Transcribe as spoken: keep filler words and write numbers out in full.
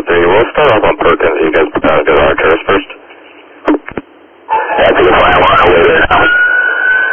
three. We'll start off on Perkins. You guys uh, go to Arcturus first. That's the fire. I'm on our way there now.